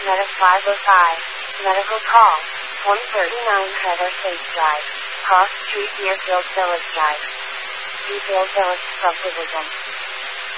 Meta 505, medical call, 139 Heather Face Drive, Cross Street, Deerfield Village Drive. Deerfield Village Subdivision.